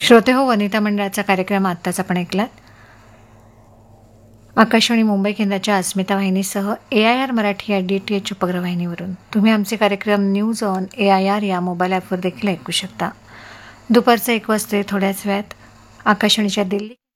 श्रोते हो, वनिता मंडळाचा कार्यक्रम आत्ताच आपण ऐकलात. आकाशवाणी मुंबई केंद्राच्या अस्मिता वाहिनीसह AIR मराठी या DTH उपग्रहवाहिनीवरून तुम्ही आमचे कार्यक्रम न्यूज ऑन AIR या मोबाईल ॲपवर देखील ऐकू शकता. दुपारचे 1 वाजता थोड्याच वेळात आकाशवाणीच्या दिल्ली